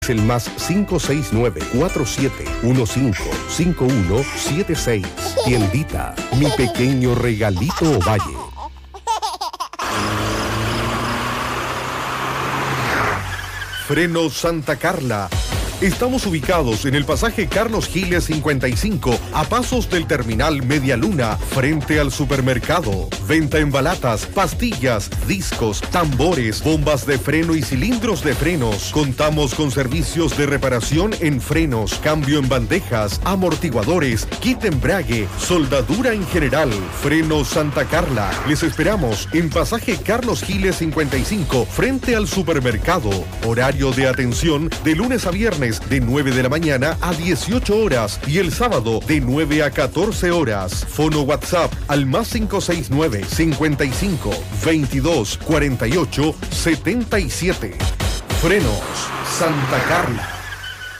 Es el más 569-4715-5176. Tiendita, mi pequeño regalito Ovalle. Frenos Santa Carla. Estamos ubicados en el pasaje Carlos Giles 55, a pasos del terminal Media Luna, frente al supermercado. Venta en balatas, pastillas, discos, tambores, bombas de freno y cilindros de frenos. Contamos con servicios de reparación en frenos, cambio en bandejas, amortiguadores, kit embrague, soldadura en general. Frenos Santa Carla. Les esperamos en pasaje Carlos Giles 55, frente al supermercado. Horario de atención de lunes a viernes de 9 de la mañana a 18 horas y el sábado de 9 a 14 horas. Fono WhatsApp al más 569 55 22 48 77. Frenos Santa Carla.